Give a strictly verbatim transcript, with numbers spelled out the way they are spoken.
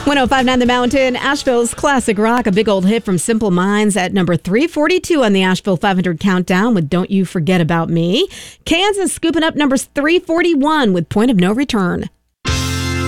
one oh five point nine The Mountain, Asheville's classic rock, a big old hit from Simple Minds at number three forty-two on the Asheville five hundred Countdown with Don't You Forget About Me. Kansas scooping up numbers three forty-one with Point of No Return.